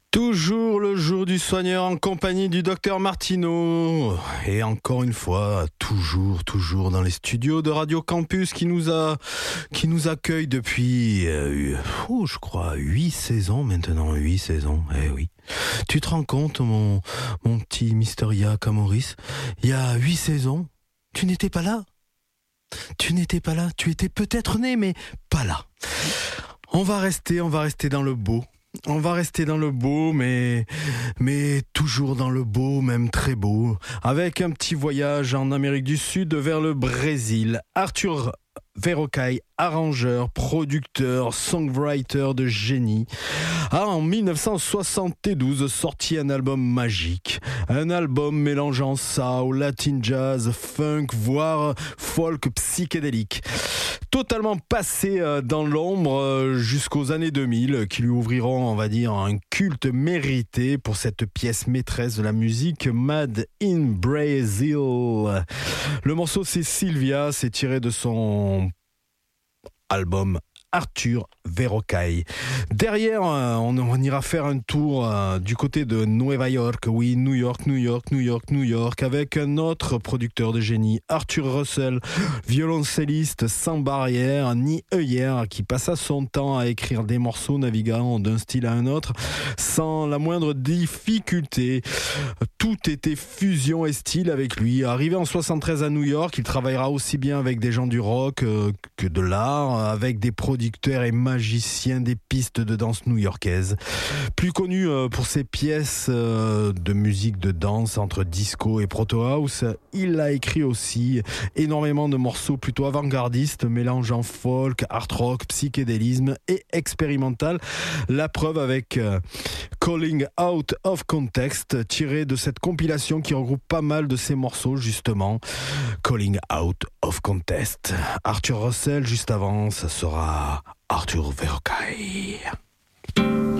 Toujours le jour du soigneur en compagnie du docteur Martineau. Et encore une fois, toujours dans les studios de Radio Campus qui nous accueille depuis, je crois, 8 saisons maintenant, 8 saisons, eh oui. Tu te rends compte, mon petit Mysteria Camoris, il y a 8 saisons, tu n'étais pas là. Tu étais peut-être né, mais pas là. On va rester dans le beau. On va rester dans le beau, mais toujours dans le beau, même très beau, avec un petit voyage en Amérique du Sud vers le Brésil. Arthur Verocai, arrangeur, producteur, songwriter de génie, a en 1972 sorti un album magique. Un album mélangeant soul, latin jazz, funk, voire folk psychédélique. Totalement passé dans l'ombre jusqu'aux années 2000, qui lui ouvriront, on va dire, un culte mérité pour cette pièce maîtresse de la musique, Made in Brazil. Le morceau, c'est Sylvia, c'est tiré de son album Arthur Verocai. Derrière, on ira faire un tour du côté de Nueva York. Oui, New York, avec un autre producteur de génie, Arthur Russell, violoncelliste sans barrière ni œillère, qui passa son temps à écrire des morceaux naviguant d'un style à un autre sans la moindre difficulté. Tout était fusion et style avec lui. Arrivé en 73 à New York, il travaillera aussi bien avec des gens du rock que de l'art, avec des producteurs et magicien des pistes de danse new-yorkaises. Plus connu pour ses pièces de musique de danse entre disco et proto house, il a écrit aussi énormément de morceaux plutôt avant-gardistes, mélangeant folk, art rock, psychédélisme et expérimental. La preuve avec Calling Out of Context, tiré de cette compilation qui regroupe pas mal de ses morceaux justement. Calling Out of Context. Arthur Russell juste avant, ça sera Arthur Verocai.